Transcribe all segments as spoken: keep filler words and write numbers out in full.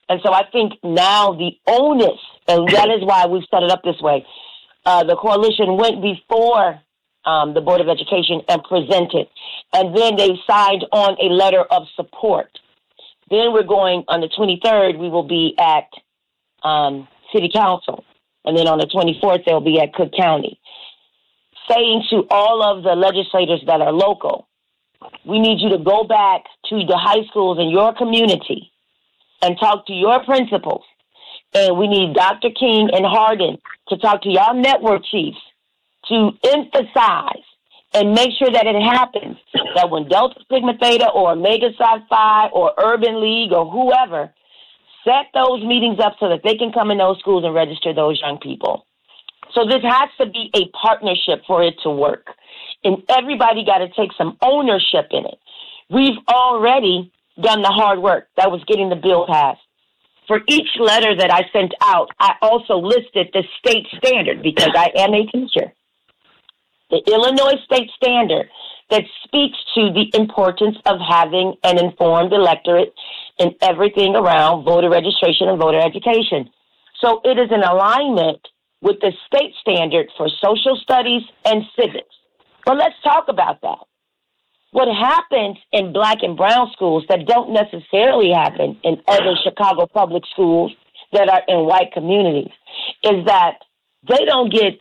And so I think now the onus, and that is why we've set it up this way, uh, the coalition went before um, the Board of Education and presented, and then they signed on a letter of support. Then we're going, on the twenty-third, we will be at um, City Council, and then on the twenty-fourth, they'll be at Cook County, saying to all of the legislators that are local, we need you to go back to the high schools in your community and talk to your principals. And we need Doctor King and Hardin to talk to y'all network chiefs to emphasize and make sure that it happens, that when Delta Sigma Theta or Omega Psi Phi or Urban League or whoever set those meetings up so that they can come in those schools and register those young people. So this has to be a partnership for it to work. And everybody got to take some ownership in it. We've already done the hard work. That was getting the bill passed. For each letter that I sent out, I also listed the state standard because I am a teacher. The Illinois state standard that speaks to the importance of having an informed electorate in everything around voter registration and voter education. So it is in alignment with the state standard for social studies and civics. Well, let's talk about that. What happens in black and brown schools that don't necessarily happen in other Chicago public schools that are in white communities is that they don't get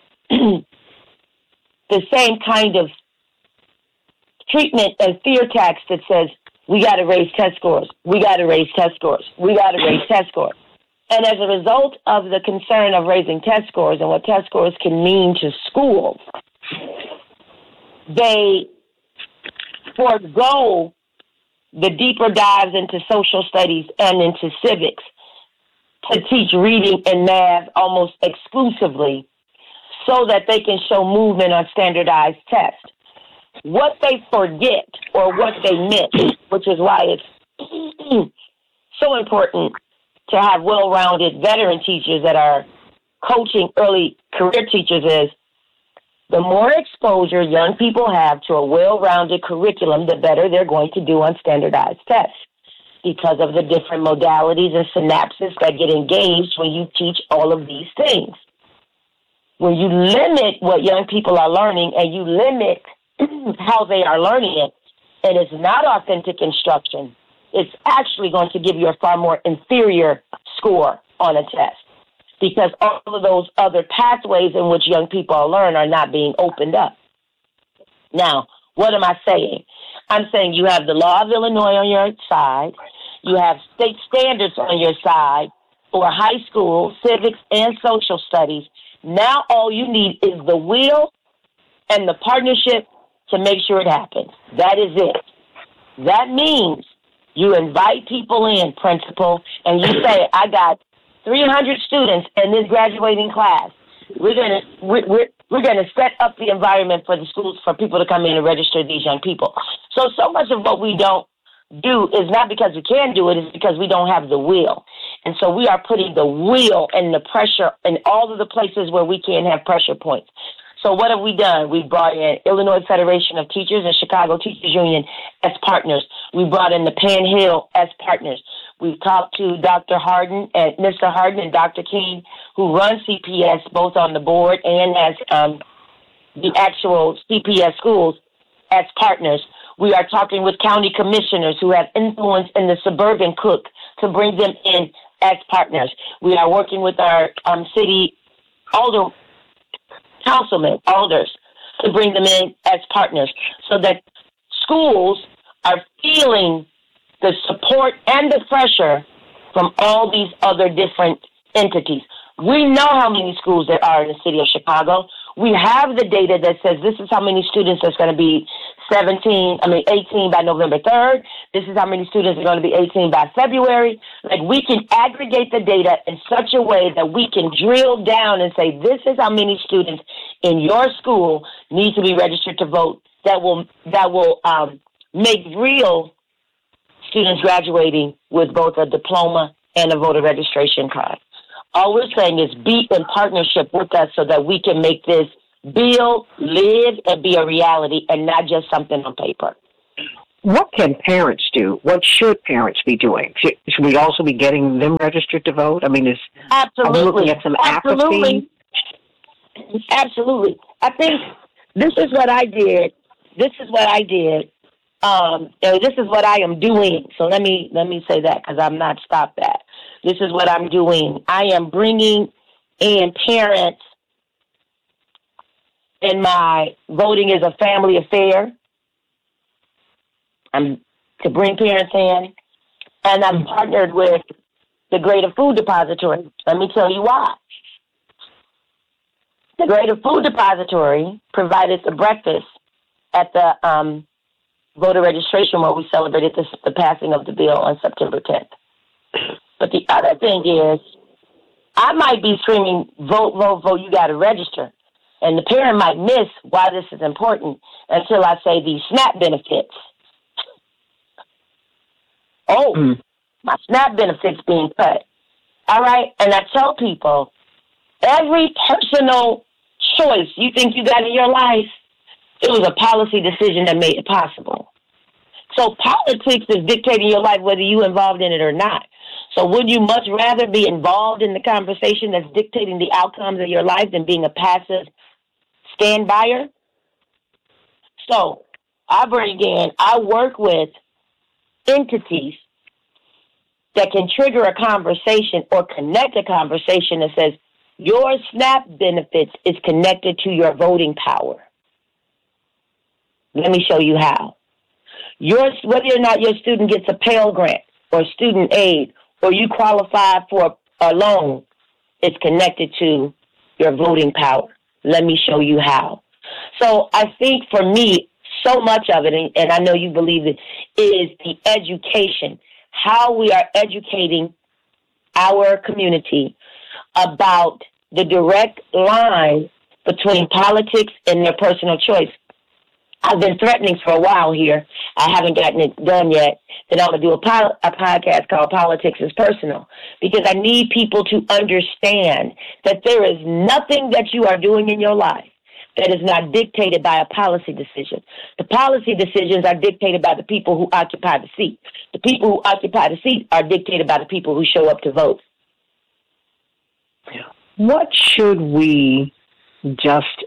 the same kind of treatment and fear tax that says, we got to raise test scores, we got to raise test scores, we got to raise test scores. And as a result of the concern of raising test scores and what test scores can mean to schools, they forego the deeper dives into social studies and into civics to teach reading and math almost exclusively so that they can show movement on standardized tests. What they forget or what they miss, which is why it's so important to have well-rounded veteran teachers that are coaching early career teachers, is the more exposure young people have to a well-rounded curriculum, the better they're going to do on standardized tests because of the different modalities and synapses that get engaged when you teach all of these things. When you limit what young people are learning and you limit how they are learning it, and it's not authentic instruction, it's actually going to give you a far more inferior score on a test because all of those other pathways in which young people learn are not being opened up. Now, what am I saying? I'm saying you have the law of Illinois on your side. You have state standards on your side for high school, civics, and social studies. Now all you need is the will and the partnership to make sure it happens. That is it. That means you invite people in, principal, and you say, I got three hundred students in this graduating class. We're gonna we're, we're, we're gonna set up the environment for the schools for people to come in and register these young people. So so much of what we don't do is not because we can do it, it's because we don't have the will. And so we are putting the will and the pressure in all of the places where we can have pressure points. So what have we done? We brought in Illinois Federation of Teachers and Chicago Teachers Union as partners. We brought in the Penn Hill as partners. We've talked to Doctor Hardin and Mister Hardin and Doctor King, who run C P S both on the board and as um, the actual C P S schools as partners. We are talking with county commissioners who have influence in the suburban Cook to bring them in as partners. We are working with our um, city alder councilmen, alders, to bring them in as partners so that schools are feeling the support and the pressure from all these other different entities. We know how many schools there are in the city of Chicago. We have the data that says this is how many students there's going to be seventeen, I mean eighteen by November third. This is how many students are going to be eighteen by February. Like, we can aggregate the data in such a way that we can drill down and say this is how many students in your school need to be registered to vote. That will that will um, make real students graduating with both a diploma and a voter registration card. All we're saying is be in partnership with us so that we can make this bill live and be a reality and not just something on paper. What can parents do? What should parents be doing? Should, should we also be getting them registered to vote? I mean, is Absolutely. are we looking at some Absolutely. apathy? Absolutely. I think this is what I did. This is what I did. Um, and this is what I am doing. So let me let me say that because I'm not stopped that. This is what I'm doing. I am bringing in parents in my voting is a family affair. I'm to bring parents in, and I'm partnered with the Greater Food Depository. Let me tell you why. The Greater Food Depository provided the breakfast at the um, voter registration where we celebrated this, the passing of the bill on September tenth. But the other thing is, I might be screaming, vote, vote, vote, you got to register. And the parent might miss why this is important until I say these SNAP benefits. Oh, mm. my SNAP benefits being cut. All right. And I tell people, every personal choice you think you got in your life, it was a policy decision that made it possible. So politics is dictating your life whether you're involved in it or not. So would you much rather be involved in the conversation that's dictating the outcomes of your life than being a passive stand-byer? So I bring in, I work with entities that can trigger a conversation or connect a conversation that says your SNAP benefits is connected to your voting power. Let me show you how. Your, whether or not your student gets a Pell Grant or student aid or you qualify for a loan, it's connected to your voting power. Let me show you how. So I think for me, so much of it, and, and I know you believe it, is the education, how we are educating our community about the direct line between politics and their personal choice. I've been threatening for a while here. I haven't gotten it done yet. That I'm going to do a, po- a podcast called Politics is Personal, because I need people to understand that there is nothing that you are doing in your life that is not dictated by a policy decision. The policy decisions are dictated by the people who occupy the seat. The people who occupy the seat are dictated by the people who show up to vote. What should we just,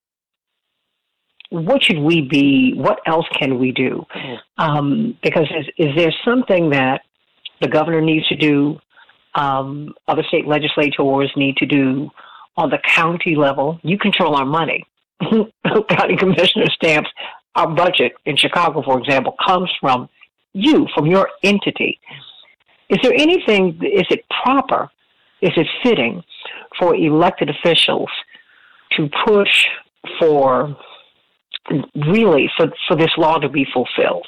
what should we be, what else can we do? Um, because is, is there something that the governor needs to do, um, other state legislators need to do on the county level? You control our money. County commissioner stamps our budget in Chicago, for example, comes from you, from your entity. Is there anything, is it proper, is it fitting for elected officials to push for, really, for, for this law to be fulfilled?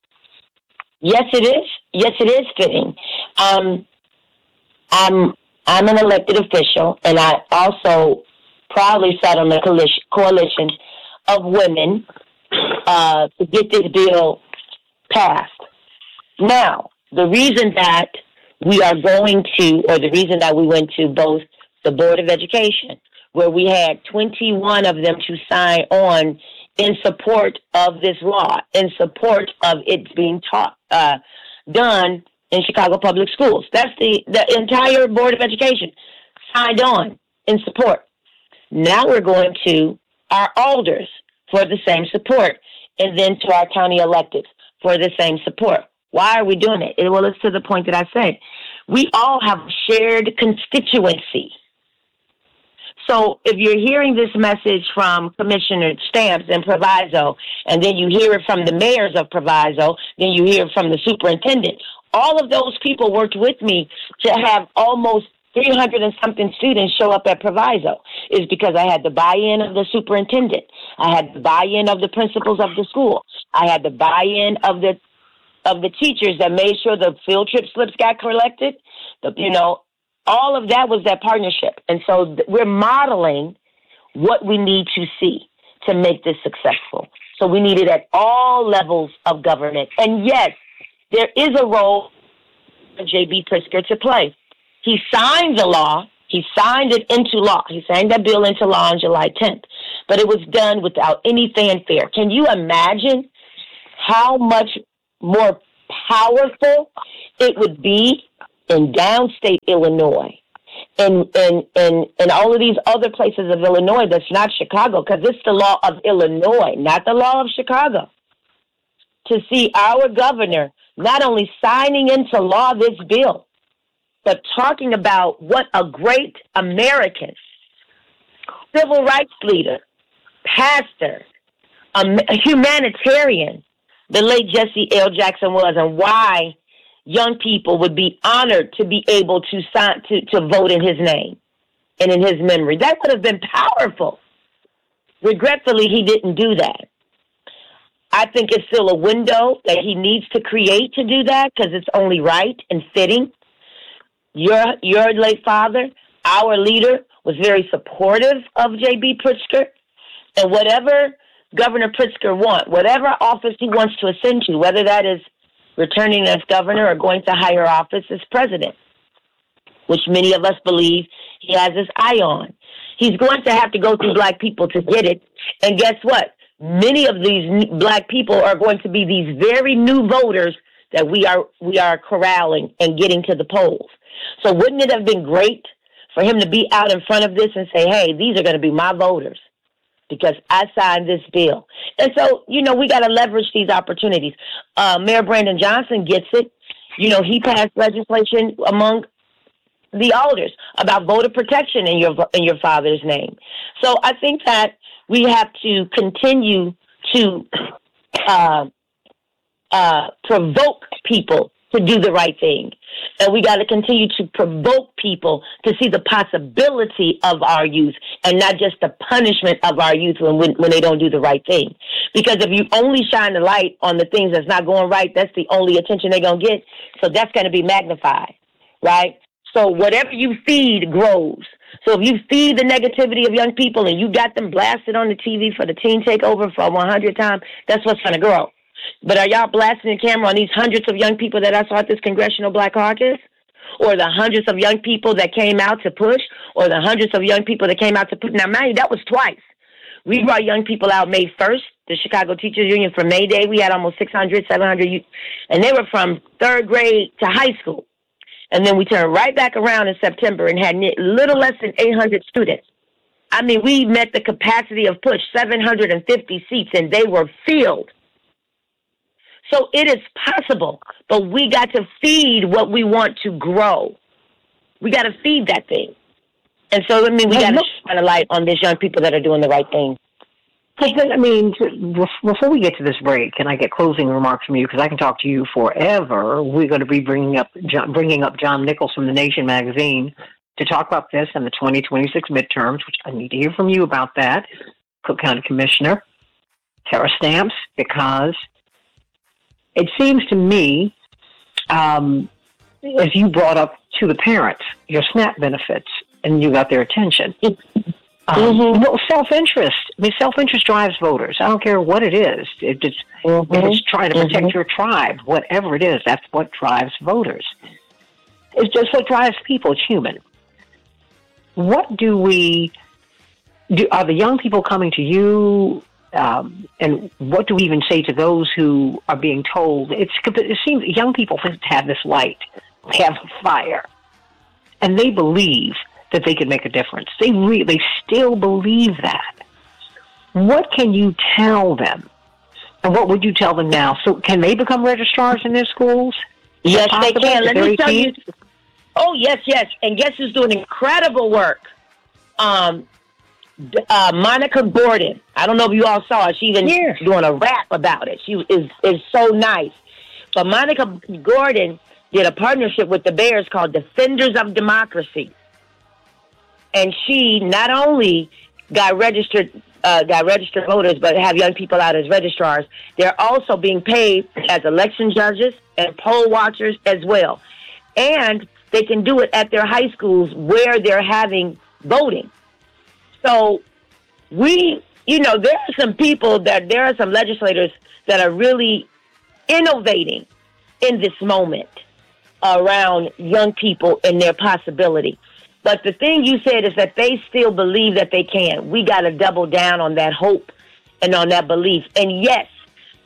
Yes, it is. Yes, it is fitting. Um, I'm I'm an elected official, and I also proudly sat on the coalition, coalition of women uh, to get this bill passed. Now, the reason that we are going to, or the reason that we went to both the Board of Education, where we had twenty-one of them to sign on in support of this law, in support of it being taught, uh, done in Chicago Public Schools. That's the, the entire Board of Education signed on in support. Now we're going to our alders for the same support, and then to our county electeds for the same support. Why are we doing it? Well, it's to the point that I said. We all have a shared constituency. So if you're hearing this message from Commissioner Stamps and Proviso, and then you hear it from the mayors of Proviso, then you hear it from the superintendent, all of those people worked with me to have almost three hundred and something students show up at Proviso, is because I had the buy-in of the superintendent. I had the buy-in of the principals of the school. I had the buy-in of the of the teachers that made sure the field trip slips got collected. The, you know, all of that was that partnership. And so th- we're modeling what we need to see to make this successful. So we need it at all levels of government. And yes, there is a role for J B. Pritzker to play. He signed the law. He signed it into law. He signed that bill into law on July tenth. But it was done without any fanfare. Can you imagine how much more powerful, it would be in downstate Illinois and and and and all of these other places of Illinois that's not Chicago, because it's the law of Illinois, not the law of Chicago. To see our governor not only signing into law this bill, but talking about what a great American, civil rights leader, pastor, a humanitarian, the late Jesse L. Jackson was, and why young people would be honored to be able to sign to, to vote in his name and in his memory. That would have been powerful. Regretfully, he didn't do that. I think it's still a window that he needs to create to do that, because it's only right and fitting. Your your late father, our leader, was very supportive of J B. Pritzker, and whatever Governor Pritzker wants, whatever office he wants to ascend to, whether that is returning as governor or going to higher office as president, which many of us believe he has his eye on. He's going to have to go through black people to get it. And guess what? Many of these black people are going to be these very new voters that we are we are corralling and getting to the polls. So wouldn't it have been great for him to be out in front of this and say, hey, these are going to be my voters because I signed this bill. And so, you know, we got to leverage these opportunities. Uh, Mayor Brandon Johnson gets it. You know, he passed legislation among the alders about voter protection in your in your father's name. So I think that we have to continue to uh, uh, provoke people to do the right thing. And we got to continue to provoke people to see the possibility of our youth and not just the punishment of our youth when, when, when they don't do the right thing. Because if you only shine the light on the things that's not going right, that's the only attention they're going to get. So that's going to be magnified, right? So whatever you feed grows. So if you feed the negativity of young people and you got them blasted on the T V for the teen takeover for one hundred times, that's what's going to grow. But are y'all blasting the camera on these hundreds of young people that I saw at this Congressional Black Caucus? Or the hundreds of young people that came out to push? Or the hundreds of young people that came out to push? Now, mind you, that was twice. We brought young people out May first, the Chicago Teachers Union for May Day. We had almost six hundred, seven hundred youth, and they were from third grade to high school. And then we turned right back around in September and had little less than eight hundred students. I mean, we met the capacity of push, seven hundred fifty seats, and they were filled. So it is possible, but we got to feed what we want to grow. We got to feed that thing. And so, I mean, we got to shine a light on these young people that are doing the right thing. I mean, before we get to this break, can I get closing remarks from you? Because I can talk to you forever. We're going to be bringing up John, bringing up John Nichols from The Nation magazine to talk about this and the twenty twenty-six midterms, which I need to hear from you about that, Cook County Commissioner Tara Stamps, because it seems to me, um, as you brought up to the parents, your SNAP benefits, and you got their attention. Um, mm-hmm. No, self-interest. I mean, self-interest drives voters. I don't care what it is. If it's, mm-hmm. if it's trying to protect mm-hmm. your tribe, whatever it is, that's what drives voters. It's just what drives people. It's human. What do we do? Are the young people coming to you? Um, and what do we even say to those who are being told? It's, it seems young people have this light. They have a fire. And they believe that they can make a difference. They re- they still believe that. What can you tell them? And what would you tell them now? So can they become registrars in their schools? Yes, they can. Let me tell you. Oh, yes, yes. And guess who's doing incredible work? Um, uh, Monica Gordon. I don't know if you all saw her. She's even yeah. doing a rap about it. She is, is so nice. But Monica Gordon did a partnership with the Bears called Defenders of Democracy. And she not only got registered, uh, got registered voters, but have young people out as registrars. They're also being paid as election judges and poll watchers as well. And they can do it at their high schools where they're having voting. So we, you know, there are some people that, there are some legislators that are really innovating in this moment around young people and their possibility. But the thing you said is that they still believe that they can. We got to double down on that hope and on that belief. And yes,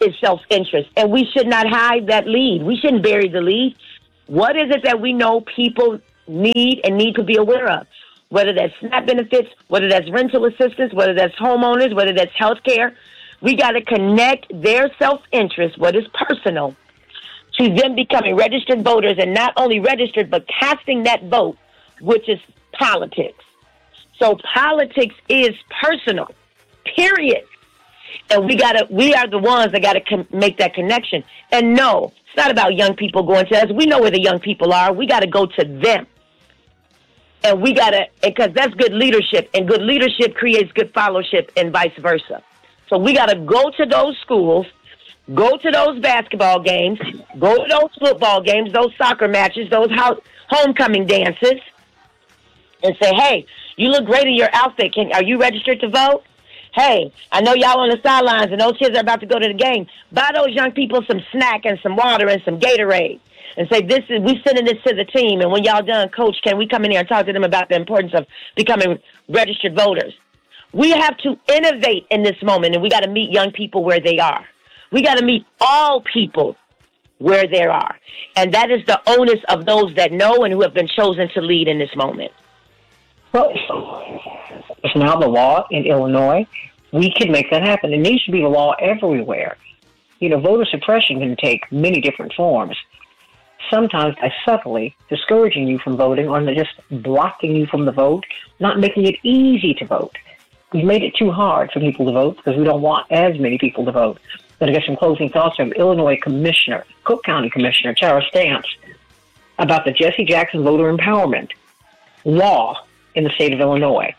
is self-interest, and we should not hide that lead. We shouldn't bury the lead. What is it that we know people need and need to be aware of? Whether that's SNAP benefits, whether that's rental assistance, whether that's homeowners, whether that's health care. We got to connect their self-interest, what is personal, to them becoming registered voters, and not only registered, but casting that vote, which is politics. So politics is personal, period. And we gotta, we are the ones that got to com- make that connection. And no, it's not about young people going to us. We know where the young people are. We got to go to them. And we got to, because that's good leadership, and good leadership creates good fellowship and vice versa. So we got to go to those schools, go to those basketball games, go to those football games, those soccer matches, those house, homecoming dances, and say, hey, you look great in your outfit. Can, are you registered to vote? Hey, I know y'all on the sidelines and those kids are about to go to the game. Buy those young people some snack and some water and some Gatorade. And say, this is, we sending this to the team. And when y'all done, coach, can we come in here and talk to them about the importance of becoming registered voters? We have to innovate in this moment, and we got to meet young people where they are. We got to meet all people where they are. And that is the onus of those that know and who have been chosen to lead in this moment. Well, it's now the law in Illinois. We can make that happen. It needs to be the law everywhere. You know, voter suppression can take many different forms. Sometimes by subtly discouraging you from voting, or just blocking you from the vote, not making it easy to vote. We've made it too hard for people to vote because we don't want as many people to vote. But I get some closing thoughts from Illinois Commissioner, Cook County Commissioner Tara Stamps, about the Jesse Jackson voter empowerment law in the state of Illinois.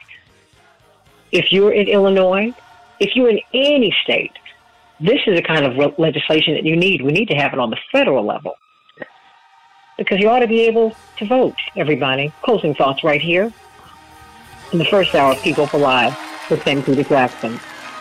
If you're in Illinois, if you're in any state, this is the kind of re- legislation that you need. We need to have it on the federal level, because you ought to be able to vote, everybody. Closing thoughts right here in the first hour of Keep Hope Alive with Sam Cooter Jackson.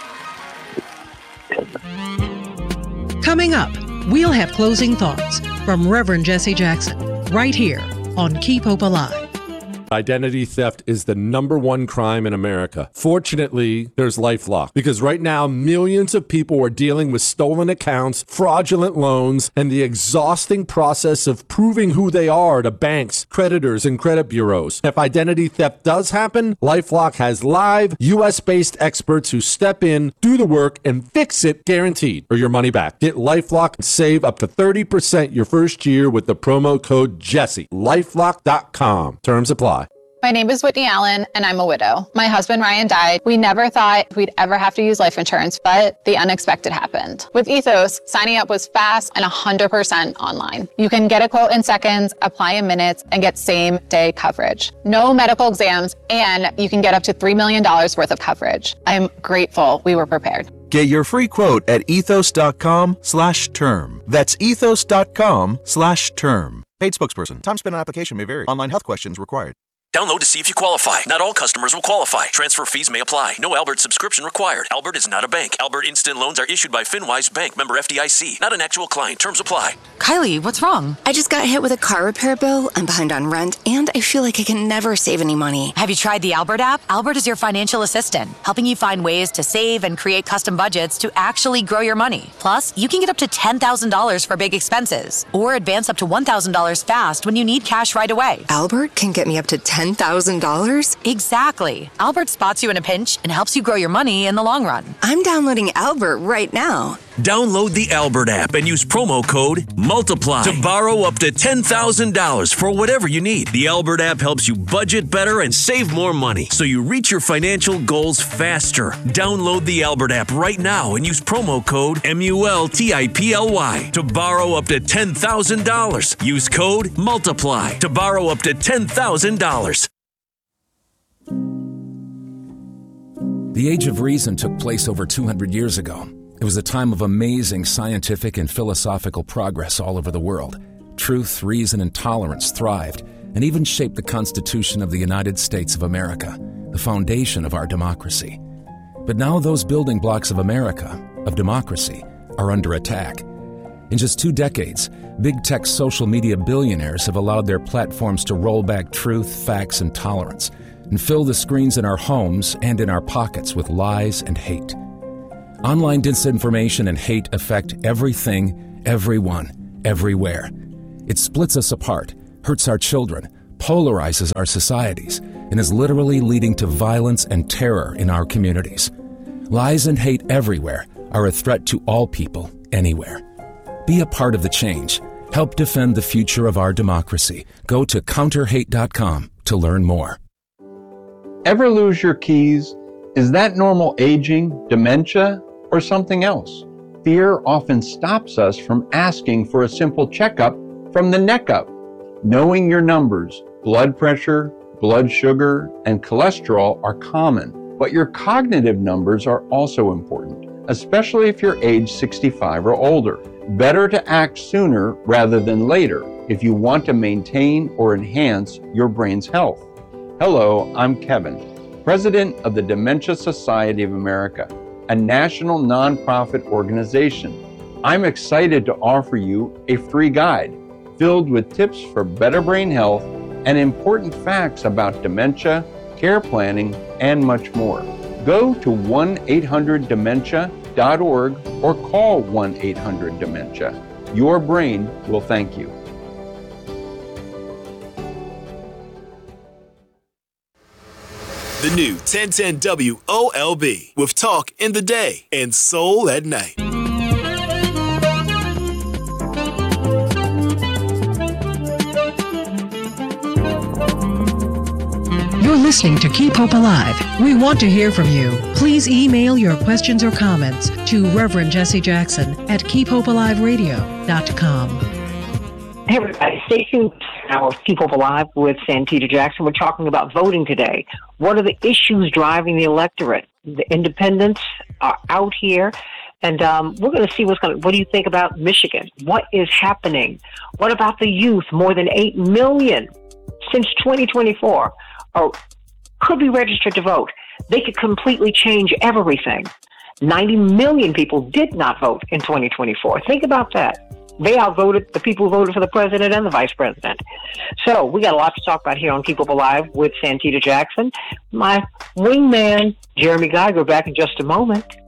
Coming up, we'll have closing thoughts from Reverend Jesse Jackson right here on Keep Hope Alive. Identity theft is the number one crime in America. Fortunately, there's LifeLock, because right now millions of people are dealing with stolen accounts, fraudulent loans, and the exhausting process of proving who they are to banks, creditors, and credit bureaus. If identity theft does happen, LifeLock has live U S-based experts who step in, do the work, and fix it, guaranteed, or your money back. Get LifeLock and save up to thirty percent your first year with the promo code Jesse. LifeLock dot com. Terms apply. My name is Whitney Allen, and I'm a widow. My husband, Ryan, died. We never thought we'd ever have to use life insurance, but the unexpected happened. With Ethos, signing up was fast and one hundred percent online. You can get a quote in seconds, apply in minutes, and get same-day coverage. No medical exams, and you can get up to three million dollars worth of coverage. I'm grateful we were prepared. Get your free quote at ethos.com slash term. That's ethos.com slash term. Paid spokesperson. Time spent on application may vary. Online health questions required. Download to see if you qualify. Not all customers will qualify. Transfer fees may apply. No Albert subscription required. Albert is not a bank. Albert Instant Loans are issued by FinWise Bank, member F D I C. Not an actual client. Terms apply. Kylie, what's wrong? I just got hit with a car repair bill. I'm behind on rent, and I feel like I can never save any money. Have you tried the Albert app? Albert is your financial assistant, helping you find ways to save and create custom budgets to actually grow your money. Plus, you can get up to ten thousand dollars for big expenses, or advance up to one thousand dollars fast when you need cash right away. Albert can get me up to ten thousand dollars? Exactly. Albert spots you in a pinch and helps you grow your money in the long run. I'm downloading Albert right now. Download the Albert app and use promo code MULTIPLY to borrow up to ten thousand dollars for whatever you need. The Albert app helps you budget better and save more money, so you reach your financial goals faster. Download the Albert app right now and use promo code M U L T I P L Y to borrow up to ten thousand dollars. Use code MULTIPLY to borrow up to ten thousand dollars. The Age of Reason took place over two hundred years ago. It was a time of amazing scientific and philosophical progress all over the world. Truth, reason, and tolerance thrived and even shaped the Constitution of the United States of America, the foundation of our democracy. But now those building blocks of America, of democracy, are under attack. In just two decades, big tech social media billionaires have allowed their platforms to roll back truth, facts, and tolerance, and fill the screens in our homes and in our pockets with lies and hate. Online disinformation and hate affect everything, everyone, everywhere. It splits us apart, hurts our children, polarizes our societies, and is literally leading to violence and terror in our communities. Lies and hate everywhere are a threat to all people, anywhere. Be a part of the change. Help defend the future of our democracy. Go to counter hate dot com to learn more. Ever lose your keys? Is that normal aging, dementia, or something else? Fear often stops us from asking for a simple checkup from the neck up. Knowing your numbers, blood pressure, blood sugar, and cholesterol are common, but your cognitive numbers are also important, especially if you're age sixty-five or older. Better to act sooner rather than later if you want to maintain or enhance your brain's health. Hello, I'm Kevin, President of the Dementia Society of America, a national nonprofit organization. I'm excited to offer you a free guide filled with tips for better brain health and important facts about dementia, care planning, and much more. Go to one eight hundred dementia dot org or call one eight hundred dementia. Your brain will thank you. The new ten ten W O L B with talk in the day and soul at night. You're listening to Keep Hope Alive. We want to hear from you. Please email your questions or comments to Reverend Jesse Jackson at keep hope alive radio dot com. Hey everybody, stay tuned for our Keep Hope Alive with Santita Jackson. We're talking about voting today. What are the issues driving the electorate? The independents are out here, and um, we're going to see what's going. What do you think about Michigan? What is happening? What about the youth? More than eight million since twenty twenty-four are could be registered to vote. They could completely change everything. ninety million people did not vote in twenty twenty-four. Think about that. They outvoted the people who voted for the president and the vice president. So we got a lot to talk about here on Keep Up Alive with Santita Jackson. My wingman, Jeremy Geiger, back in just a moment.